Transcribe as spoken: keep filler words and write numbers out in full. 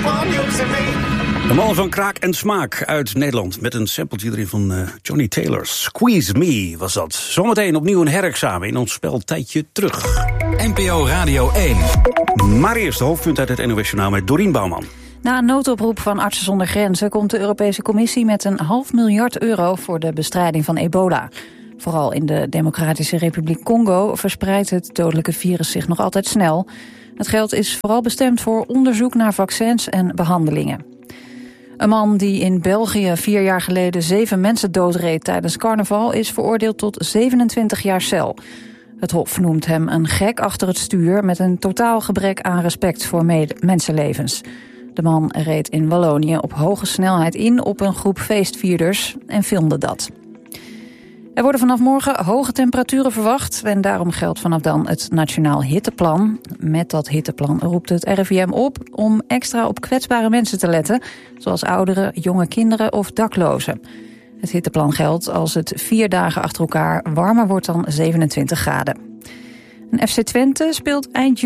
Een man van kraak en smaak uit Nederland met een sampletje erin van uh, Johnny Taylor. Squeeze Me was dat. Zometeen opnieuw een herexamen in ons spel Tijdje Terug. N P O Radio één. Maar eerst de hoofdpunt uit het N O S-journaal met Dorien Bouwman. Na een noodoproep van Artsen zonder Grenzen komt de Europese Commissie met een half miljard euro voor de bestrijding van ebola. Vooral in de Democratische Republiek Congo verspreidt het dodelijke virus zich nog altijd snel. Het geld is vooral bestemd voor onderzoek naar vaccins en behandelingen. Een man die in België vier jaar geleden zeven mensen doodreed tijdens carnaval is veroordeeld tot zevenentwintig jaar cel. Het Hof noemt hem een gek achter het stuur met een totaal gebrek aan respect voor mensenlevens. De man reed in Wallonië op hoge snelheid in op een groep feestvierders en filmde dat. Er worden vanaf morgen hoge temperaturen verwacht en daarom geldt vanaf dan het Nationaal Hitteplan. Met dat hitteplan roept het R I V M op om extra op kwetsbare mensen te letten, zoals ouderen, jonge kinderen of daklozen. Het hitteplan geldt als het vier dagen achter elkaar warmer wordt dan zevenentwintig graden. En F C Twente speelt eind